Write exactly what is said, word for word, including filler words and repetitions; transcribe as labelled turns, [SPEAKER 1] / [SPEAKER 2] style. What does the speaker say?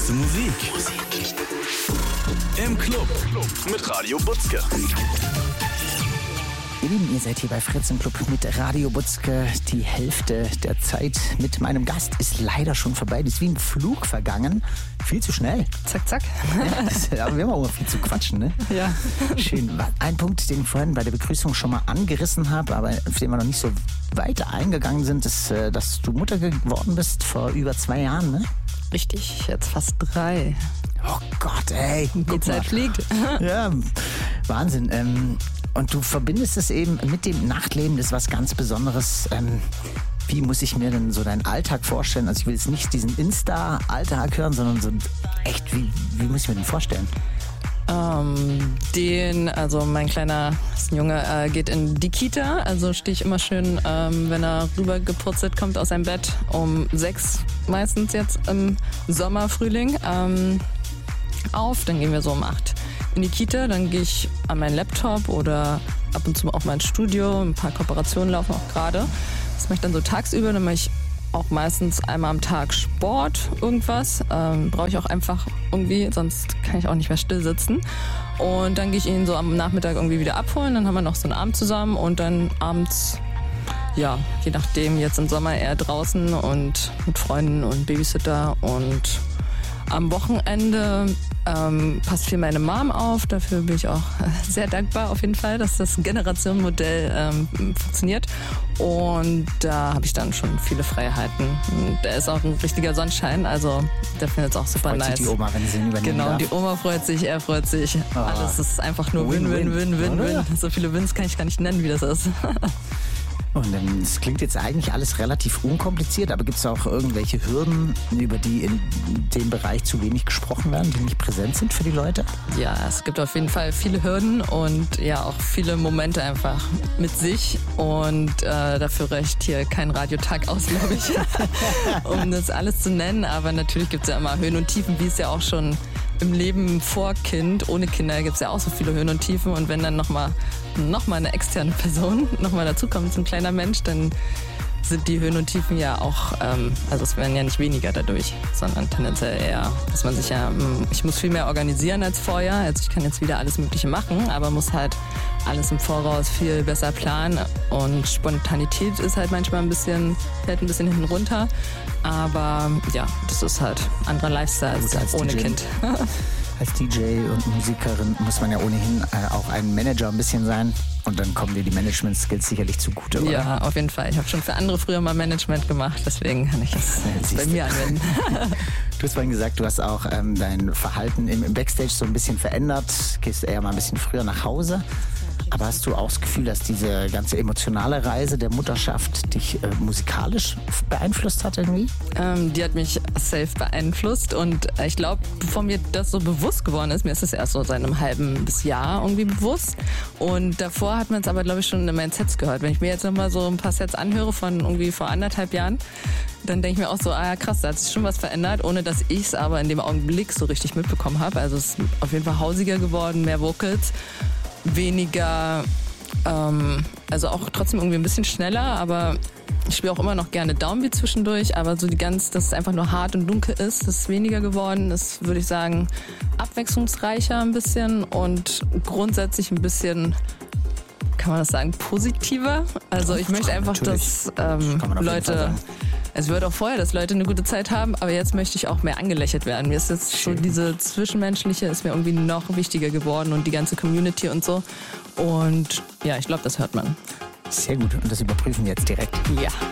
[SPEAKER 1] beste Musik. Im Club mit Radio Butzke.
[SPEAKER 2] Ihr Lieben, ihr seid hier bei Fritz im Club mit Radio Butzke. Die Hälfte der Zeit mit meinem Gast ist leider schon vorbei. Die ist wie ein Flug vergangen. Viel zu schnell.
[SPEAKER 3] Zack, zack.
[SPEAKER 2] Ja, das, aber wir haben auch immer viel zu quatschen, ne?
[SPEAKER 3] Ja.
[SPEAKER 2] Schön. Ein Punkt, den ich vorhin bei der Begrüßung schon mal angerissen habe, aber auf den wir noch nicht so weiter eingegangen sind, ist, dass du Mutter geworden bist vor über zwei Jahren, ne?
[SPEAKER 3] Richtig, jetzt fast drei.
[SPEAKER 2] Oh Gott, ey.
[SPEAKER 3] Die Zeit fliegt.
[SPEAKER 2] Ja, Wahnsinn. Ähm, und du verbindest es eben mit dem Nachtleben, das ist was ganz Besonderes. Ähm, wie muss ich mir denn so deinen Alltag vorstellen? Also ich will jetzt nicht diesen Insta-Alltag hören, sondern so echt, wie, wie muss ich mir den vorstellen?
[SPEAKER 3] Ähm, den, also mein kleiner ist ein Junge, äh, geht in die Kita, also stehe ich immer schön, ähm, wenn er rübergepurzelt kommt aus seinem Bett, um sechs meistens jetzt im Sommer, Frühling, ähm, auf, dann gehen wir so um acht in die Kita, dann gehe ich an meinen Laptop oder ab und zu auf mein Studio, ein paar Kooperationen laufen auch gerade. Das mache ich dann so tagsüber, dann mache ich auch meistens einmal am Tag Sport, irgendwas. Ähm, brauche ich auch einfach irgendwie, sonst kann ich auch nicht mehr still sitzen. Und dann gehe ich ihn so am Nachmittag irgendwie wieder abholen, dann haben wir noch so einen Abend zusammen und dann abends, ja, je nachdem, jetzt im Sommer eher draußen und mit Freunden und Babysitter und am Wochenende ähm, passt viel meine Mom auf. Dafür bin ich auch sehr dankbar auf jeden Fall, dass das Generationenmodell ähm, funktioniert. Und da habe ich dann schon viele Freiheiten. Und der ist auch ein richtiger Sonnenschein, also der findet es auch super
[SPEAKER 2] freut
[SPEAKER 3] nice.
[SPEAKER 2] Sich die Oma, wenn sie ihn übernehmen
[SPEAKER 3] Genau,
[SPEAKER 2] darf.
[SPEAKER 3] die Oma freut sich, er freut sich.
[SPEAKER 2] Oh.
[SPEAKER 3] Alles ist einfach nur
[SPEAKER 2] Win,
[SPEAKER 3] Win, Win, Win, Win, Win.
[SPEAKER 2] oder?
[SPEAKER 3] So viele Wins kann ich gar nicht nennen, wie das ist.
[SPEAKER 2] Und ähm, es klingt jetzt eigentlich alles relativ unkompliziert, aber gibt es auch irgendwelche Hürden, über die in dem Bereich zu wenig gesprochen werden, die nicht präsent sind für die Leute?
[SPEAKER 3] Ja, es gibt auf jeden Fall viele Hürden und ja auch viele Momente einfach mit sich und äh, dafür reicht hier kein Radiotag aus, glaube ich, um das alles zu nennen. Aber natürlich gibt es ja immer Höhen und Tiefen, wie es ja auch schon im Leben vor Kind, ohne Kinder gibt es ja auch so viele Höhen und Tiefen und wenn dann nochmal noch mal eine externe Person nochmal dazukommt, so ein kleiner Mensch, dann sind die Höhen und Tiefen ja auch, ähm, also es werden ja nicht weniger dadurch, sondern tendenziell eher, dass man sich ja, ich muss viel mehr organisieren als vorher, also ich kann jetzt wieder alles Mögliche machen, aber muss halt alles im Voraus viel besser planen und Spontanität ist halt manchmal ein bisschen, fällt ein bisschen hinten runter, aber ja, das ist halt ein anderer Lifestyle als, als ohne D J. Kind.
[SPEAKER 2] Als D J und Musikerin muss man ja ohnehin äh, auch ein Manager ein bisschen sein. Und dann kommen dir die Management-Skills sicherlich zugute, oder?
[SPEAKER 3] Ja, auf jeden Fall. Ich habe schon für andere früher mal Management gemacht, deswegen kann ich es bei mir anwenden.
[SPEAKER 2] Du hast vorhin gesagt, du hast auch ähm, dein Verhalten im, im Backstage so ein bisschen verändert. Gehst eher mal ein bisschen früher nach Hause. Aber hast du auch das Gefühl, dass diese ganze emotionale Reise der Mutterschaft dich äh, musikalisch beeinflusst hat irgendwie?
[SPEAKER 3] Ähm, die hat mich safe beeinflusst und ich glaube, bevor mir das so bewusst geworden ist, mir ist es erst so seit einem halben bis Jahr irgendwie bewusst und davor hat man es aber, glaube ich, schon in meinen Sets gehört. Wenn ich mir jetzt nochmal so ein paar Sets anhöre von irgendwie vor anderthalb Jahren, dann denke ich mir auch so, ah ja krass, da hat sich schon was verändert, ohne dass ich es aber in dem Augenblick so richtig mitbekommen habe. Also es ist auf jeden Fall hausiger geworden, mehr Vocals. Weniger, ähm, also auch trotzdem irgendwie ein bisschen schneller, aber ich spiele auch immer noch gerne Downbeat zwischendurch, aber so die ganz, dass es einfach nur hart und dunkel ist, das ist weniger geworden, ist, würde ich sagen, abwechslungsreicher ein bisschen und grundsätzlich ein bisschen, kann man das sagen, positiver. Also ich möchte einfach, dass ähm, Leute, also ich wollte auch vorher, dass Leute eine gute Zeit haben, aber jetzt möchte ich auch mehr angelächelt werden. Mir ist jetzt so diese Zwischenmenschliche ist mir irgendwie noch wichtiger geworden und die ganze Community und so. Und ja, ich glaube, das hört man.
[SPEAKER 2] Sehr gut. Und das überprüfen wir jetzt direkt.
[SPEAKER 3] Ja.